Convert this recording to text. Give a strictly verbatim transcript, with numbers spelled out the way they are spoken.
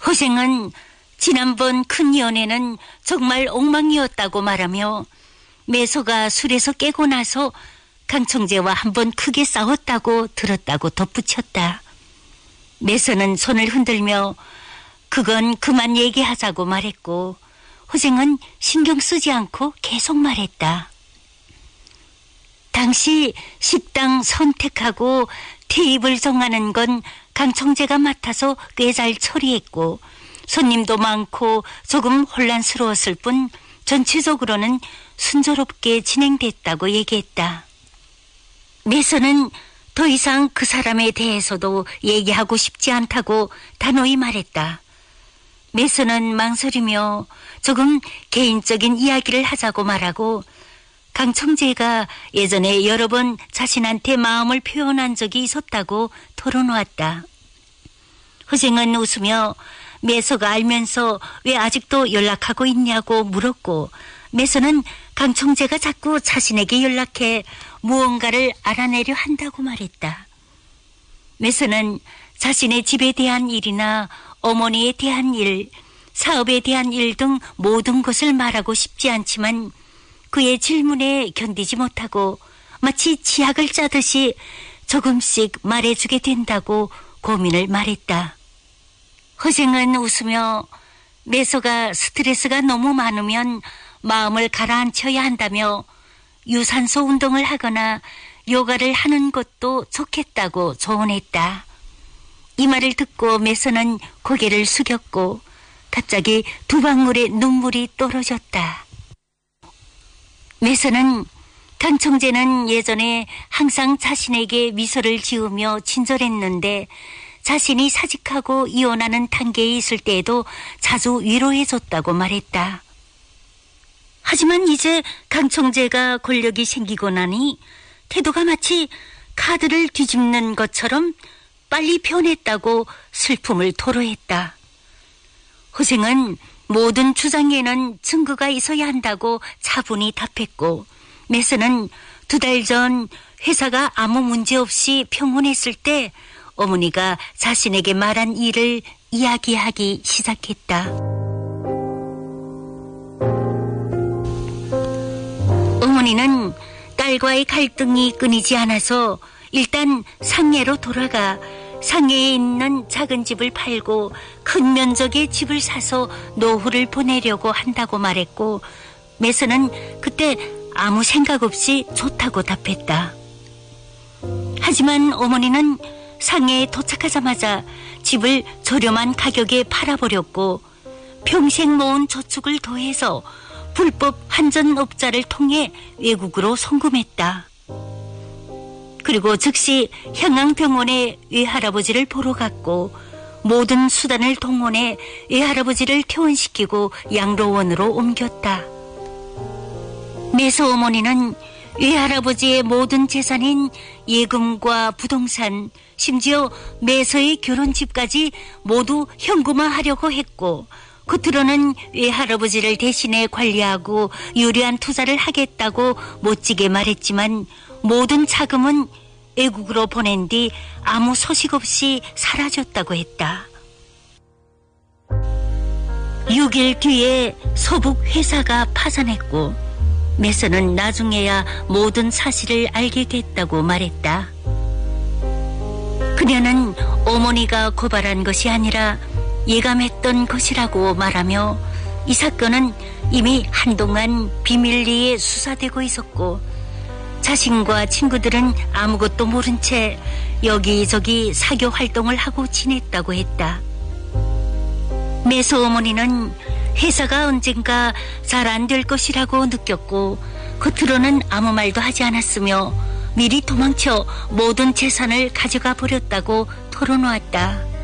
허생은 지난번 큰 연애는 정말 엉망이었다고 말하며 매소가 술에서 깨고 나서 강청재와 한번 크게 싸웠다고 들었다고 덧붙였다. 매소는 손을 흔들며 그건 그만 얘기하자고 말했고 허생은 신경 쓰지 않고 계속 말했다. 당시 식당 선택하고 테이블 정하는 건 강청재가 맡아서 꽤 잘 처리했고 손님도 많고 조금 혼란스러웠을 뿐 전체적으로는 순조롭게 진행됐다고 얘기했다. 매서는 더 이상 그 사람에 대해서도 얘기하고 싶지 않다고 단호히 말했다. 매서는 망설이며 조금 개인적인 이야기를 하자고 말하고 강청재가 예전에 여러 번 자신한테 마음을 표현한 적이 있었다고 털어놓았다. 허생은 웃으며 매서가 알면서 왜 아직도 연락하고 있냐고 물었고 매서는 강청재가 자꾸 자신에게 연락해 무언가를 알아내려 한다고 말했다. 매서는 자신의 집에 대한 일이나 어머니에 대한 일, 사업에 대한 일 등 모든 것을 말하고 싶지 않지만 그의 질문에 견디지 못하고 마치 치약을 짜듯이 조금씩 말해주게 된다고 고민을 말했다. 허생은 웃으며 매서가 스트레스가 너무 많으면 마음을 가라앉혀야 한다며 유산소 운동을 하거나 요가를 하는 것도 좋겠다고 조언했다. 이 말을 듣고 매서는 고개를 숙였고 갑자기 두 방울의 눈물이 떨어졌다. 매서는 강청재는 예전에 항상 자신에게 미소를 지으며 친절했는데 자신이 사직하고 이혼하는 단계에 있을 때에도 자주 위로해줬다고 말했다. 하지만 이제 강청재가 권력이 생기고 나니 태도가 마치 카드를 뒤집는 것처럼 빨리 변했다고 슬픔을 토로했다. 허생은 모든 주장에는 증거가 있어야 한다고 차분히 답했고 매서는 두 달 전 회사가 아무 문제 없이 평온했을 때 어머니가 자신에게 말한 일을 이야기하기 시작했다. 어머니는 딸과의 갈등이 끊이지 않아서 일단 상해로 돌아가 상해에 있는 작은 집을 팔고 큰 면적의 집을 사서 노후를 보내려고 한다고 말했고 매서는 그때 아무 생각 없이 좋다고 답했다. 하지만 어머니는 상해에 도착하자마자 집을 저렴한 가격에 팔아버렸고 평생 모은 저축을 더해서 불법 환전업자를 통해 외국으로 송금했다. 그리고 즉시 향양병원에 외할아버지를 보러 갔고 모든 수단을 동원해 외할아버지를 퇴원시키고 양로원으로 옮겼다. 매서 어머니는 외할아버지의 모든 재산인 예금과 부동산, 심지어 매서의 결혼집까지 모두 현금화하려고 했고 겉으로는 외할아버지를 대신해 관리하고 유리한 투자를 하겠다고 멋지게 말했지만 모든 자금은 외국으로 보낸 뒤 아무 소식 없이 사라졌다고 했다. 육 일 뒤에 서북 회사가 파산했고 매서는 나중에야 모든 사실을 알게 됐다고 말했다. 그녀는 어머니가 고발한 것이 아니라 예감했던 것이라고 말하며 이 사건은 이미 한동안 비밀리에 수사되고 있었고 자신과 친구들은 아무것도 모른 채 여기저기 사교 활동을 하고 지냈다고 했다. 매서 어머니는 회사가 언젠가 잘 안 될 것이라고 느꼈고 겉으로는 아무 말도 하지 않았으며 미리 도망쳐 모든 재산을 가져가 버렸다고 털어놓았다.